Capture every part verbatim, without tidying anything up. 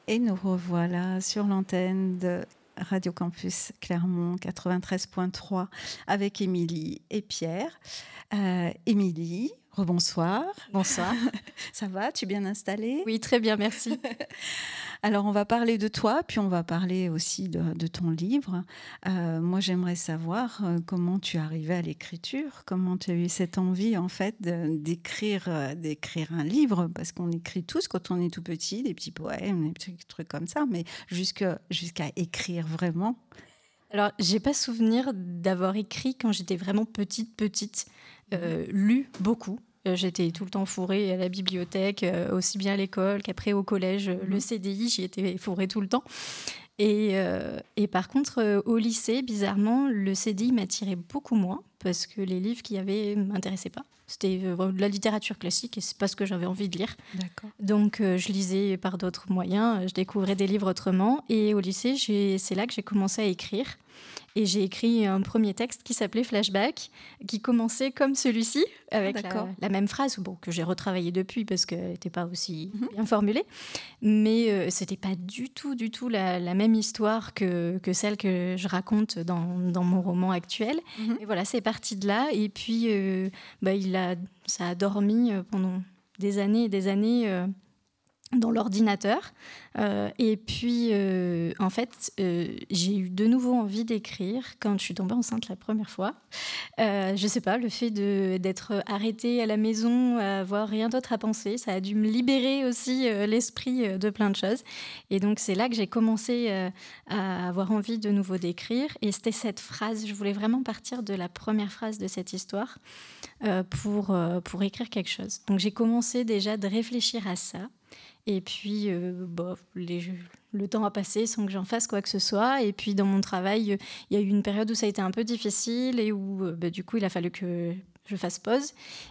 Et nous revoilà sur l'antenne de Radio Campus Clermont quatre-vingt-treize point trois avec Émilie et Pierre. Euh, Émilie, rebonsoir. Bonsoir. Ça va, tu es bien installée ? Oui, très bien, merci. Alors, on va parler de toi, puis on va parler aussi de, de ton livre. Euh, moi, j'aimerais savoir euh, comment tu es arrivée à l'écriture, comment tu as eu cette envie, en fait, de, d'écrire, euh, d'écrire un livre, parce qu'on écrit tous quand on est tout petit, des petits poèmes, des petits trucs comme ça, mais jusque, jusqu'à écrire vraiment. Alors, j'ai pas souvenir d'avoir écrit quand j'étais vraiment petite, petite, euh, lu beaucoup. J'étais tout le temps fourrée à la bibliothèque, euh, aussi bien à l'école qu'après au collège. Mmh. Le C D I, j'y étais fourrée tout le temps. Et, euh, et par contre, euh, au lycée, bizarrement, le C D I m'attirait beaucoup moins parce que les livres qu'il y avait ne m'intéressaient pas. C'était euh, de la littérature classique et c'est pas ce que j'avais envie de lire. D'accord. Donc, euh, je lisais par d'autres moyens, je découvrais des livres autrement. Et au lycée, j'ai, c'est là que j'ai commencé à écrire. Et j'ai écrit un premier texte qui s'appelait Flashback, qui commençait comme celui-ci, avec ah, la, la même phrase, bon, que j'ai retravaillée depuis parce qu'elle n'était pas aussi mm-hmm. bien formulée. Mais euh, ce n'était pas du tout, du tout la, la même histoire que, que celle que je raconte dans, dans mon roman actuel. Mm-hmm. Et voilà, c'est parti de là. Et puis, euh, bah, il a, ça a dormi pendant des années et des années... Euh, dans l'ordinateur. Euh, et puis, euh, en fait, euh, j'ai eu de nouveau envie d'écrire quand je suis tombée enceinte la première fois. Euh, je sais pas, le fait de, d'être arrêtée à la maison, à avoir rien d'autre à penser, ça a dû me libérer aussi euh, l'esprit de plein de choses. Et donc, c'est là que j'ai commencé euh, à avoir envie de nouveau d'écrire. Et c'était cette phrase, je voulais vraiment partir de la première phrase de cette histoire euh, pour, euh, pour écrire quelque chose. Donc, j'ai commencé déjà de réfléchir à ça. Et puis, euh, bah, les, le temps a passé sans que j'en fasse quoi que ce soit. Et puis, dans mon travail, il y a eu une période où ça a été un peu difficile et où, bah, du coup, il a fallu que je fasse pause.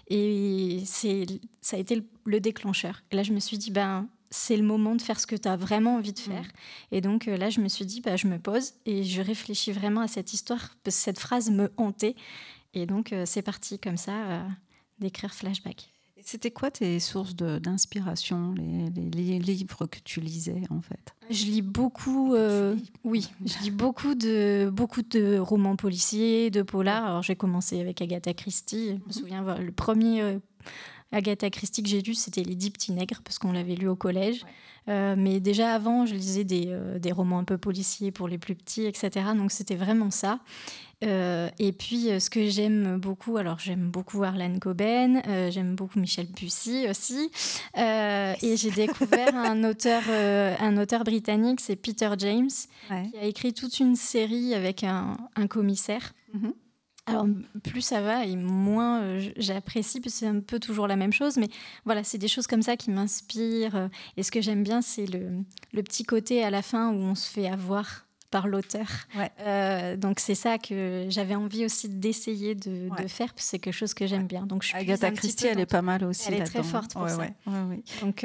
Et c'est, ça a été le, le déclencheur. Et là, je me suis dit, ben, c'est le moment de faire ce que tu as vraiment envie de faire. Mmh. Et donc, là, je me suis dit, ben, je me pose et je réfléchis vraiment à cette histoire parce que cette phrase me hantait. Et donc, c'est parti comme ça euh, d'écrire Flashback. C'était quoi tes sources de, d'inspiration, les, les, les livres que tu lisais en fait ? Je lis beaucoup, euh, oui, je lis beaucoup de, beaucoup de romans policiers, de polars. Alors j'ai commencé avec Agatha Christie. Je me souviens, voilà, le premier euh, Agatha Christie que j'ai lu, c'était Les Dix Petits Nègres, parce qu'on l'avait lu au collège. Ouais. Euh, mais déjà avant, je lisais des, euh, des romans un peu policiers pour les plus petits, et cetera. Donc c'était vraiment ça. Euh, et puis, euh, ce que j'aime beaucoup, alors j'aime beaucoup Harlan Coben, euh, j'aime beaucoup Michel Bussy aussi. Euh, yes. Et j'ai découvert un auteur, euh, un auteur britannique, c'est Peter James, ouais. qui a écrit toute une série avec un, un commissaire. Mm-hmm. Alors, plus ça va et moins euh, j'apprécie, parce que c'est un peu toujours la même chose. Mais voilà, c'est des choses comme ça qui m'inspirent. Et ce que j'aime bien, c'est le, le petit côté à la fin où on se fait avoir par l'auteur. Ouais. Euh, donc, c'est ça que j'avais envie aussi d'essayer de, ouais. de faire, parce que c'est quelque chose que j'aime bien. Donc, je Agatha Christie, elle est pas mal aussi. Elle est là-dedans. très forte pour ouais, ça. Ouais, ouais, ouais. Donc,